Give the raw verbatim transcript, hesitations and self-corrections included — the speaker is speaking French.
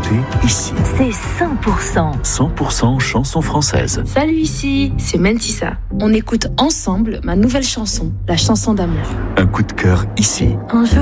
écoutez ici. C'est cent pour cent. cent pour cent chansons françaises. Salut, ici, c'est Mentissa. On écoute ensemble ma nouvelle chanson, la chanson d'amour. Un coup de cœur ici. Un jour